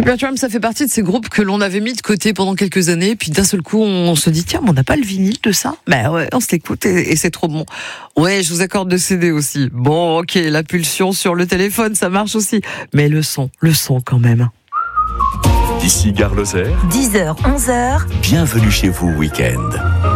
Supertramp, ça fait partie de ces groupes que l'on avait mis de côté pendant quelques années, puis d'un seul coup, on se dit, tiens, mais on n'a pas le vinyle de ça? Ben ouais, on se l'écoute et c'est trop bon. Ouais, je vous accorde le CD aussi. Bon, ok, la pulsion sur le téléphone, ça marche aussi. Mais le son quand même. Ici Gare Lozère, 10h, 11h. bienvenue chez vous week-end.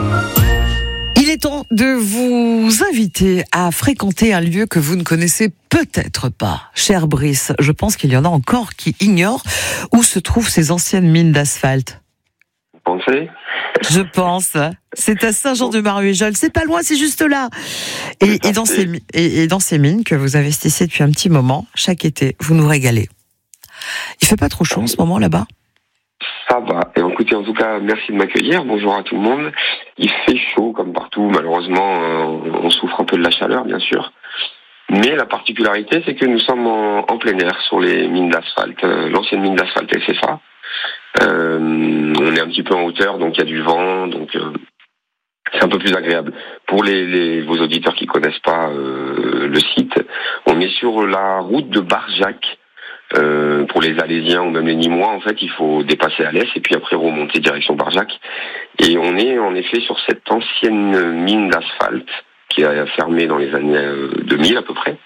Il est temps de vous inviter à fréquenter un lieu que vous ne connaissez peut-être pas. Cher Brice, je pense qu'il y en a encore qui ignorent où se trouvent ces anciennes mines d'asphalte. Vous pensez ? Je pense. C'est à Saint-Jean-de-Maruéjol. C'est pas loin, c'est juste là. Et dans ces mines que vous investissez depuis un petit moment, chaque été, vous nous régalez. Il fait pas trop chaud en ce moment là-bas ? Ça va. Et écoutez, en tout cas, merci de m'accueillir. Bonjour à tout le monde. Il fait chaud comme partout. Malheureusement, on souffre un peu de la chaleur, bien sûr. Mais la particularité, c'est que nous sommes en plein air sur les mines d'asphalte. L'ancienne mine d'asphalte SFA. On est un petit peu en hauteur, donc il y a du vent, donc c'est un peu plus agréable. Pour vos auditeurs qui connaissent pas le site, on est sur la route de Barjac. Pour les Alésiens ou même les Nîmois, en fait, il faut dépasser Alès et puis après remonter direction Barjac. Et on est en effet sur cette ancienne mine d'asphalte qui a fermé dans les années 2000 à peu près.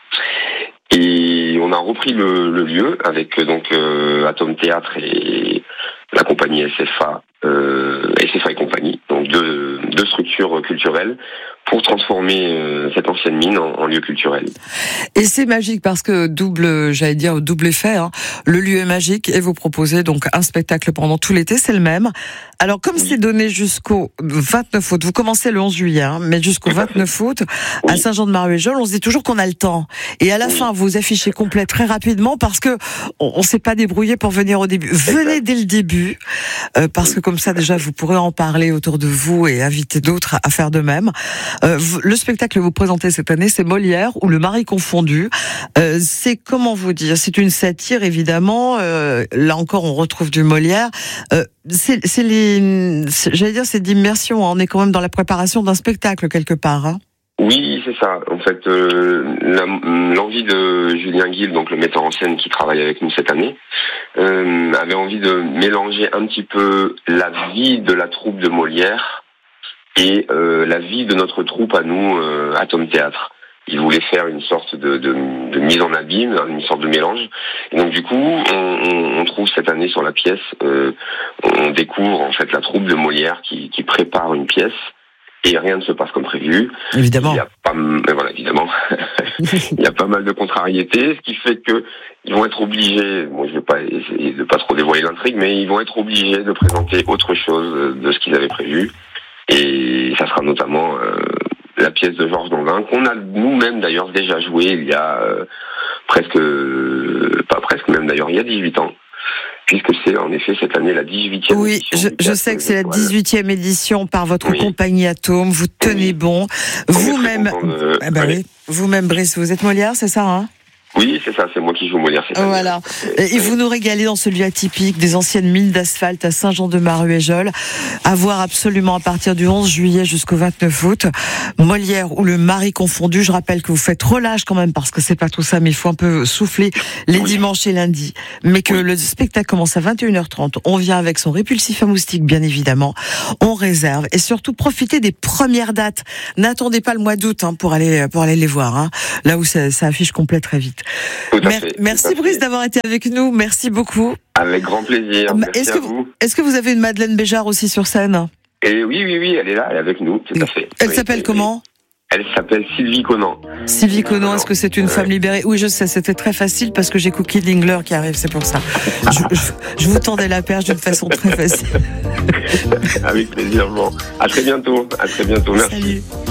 Et on a repris le lieu avec donc Atom Théâtre et la compagnie SFA et compagnie, donc deux structures culturelles pour transformer cette ancienne mine en lieu culturel. Et c'est magique parce que double effet, hein. Le lieu est magique et vous proposez donc un spectacle pendant tout l'été, c'est le même. Alors comme c'est donné jusqu'au 29 août, vous commencez le 11 juillet, hein, mais jusqu'au 29 août, à Saint-Jean-de-Maruéjol, on se dit toujours qu'on a le temps. Et à la fin, vous affichez complet très rapidement parce que on s'est pas débrouillé pour venir au début. Venez dès le début, parce que comme ça déjà vous pourrez en parler autour de vous et inviter d'autres à faire de même. Le spectacle que vous présentez cette année, c'est Molière ou Le Mari confondu. C'est comment vous dire, c'est une satire évidemment. Là encore, on retrouve du Molière. C'est d'immersion. On est quand même dans la préparation d'un spectacle quelque part. Hein. Oui, c'est ça. En fait, l'envie de Julien Guil, donc le metteur en scène qui travaille avec nous cette année, avait envie de mélanger un petit peu la vie de la troupe de Molière et la vie de notre troupe à nous, Atom Théâtre. Il voulait faire une sorte de mise en abîme, une sorte de mélange. Et donc du coup, on trouve cette année sur la pièce, on découvre en fait la troupe de Molière qui prépare une pièce. Et rien ne se passe comme prévu. Évidemment. Évidemment. Il y a pas mal de contrariétés, ce qui fait que ils vont être obligés, je vais pas essayer de pas trop dévoiler l'intrigue, mais ils vont être obligés de présenter autre chose de ce qu'ils avaient prévu. Et ça sera notamment la pièce de Georges Dandin, qu'on a nous-mêmes d'ailleurs déjà joué il y a il y a 18 ans. Puisque c'est en effet cette année la 18e oui, édition. Oui, je sais que c'est la 18e édition par votre compagnie Atom. Vous tenez bon. Vous-même, vous-même, Brice, vous êtes Molière, c'est ça, hein? Oui, c'est ça, c'est moi qui joue Molière cette année. Voilà. Et vous nous régalez dans ce lieu atypique des anciennes mines d'asphalte à Saint-Jean-de-Maruéjol. À voir absolument à partir du 11 juillet jusqu'au 29 août. Molière ou Le Mari confondu. Je rappelle que vous faites relâche quand même parce que c'est pas tout ça, mais il faut un peu souffler les dimanches et lundis. Mais que le spectacle commence à 21h30. On vient avec son répulsif à moustiques, bien évidemment. On réserve et surtout profitez des premières dates. N'attendez pas le mois d'août, hein, pour aller les voir, hein. Là où ça affiche complet très vite. Merci Brice d'avoir été avec nous, merci beaucoup. Avec grand plaisir, merci à vous. Est-ce que vous avez une Madeleine Béjart aussi sur scène ? Et oui, elle est là, elle est avec nous, tout à fait. Elle s'appelle comment ? Elle s'appelle Sylvie Conan. Sylvie Conan, est-ce que c'est une femme libérée ? Oui, je sais, c'était très facile parce que j'ai Cookie Dingler qui arrive, c'est pour ça. Je vous tendais la perche d'une façon très facile. Avec plaisir, bon. À très bientôt, merci. Salut.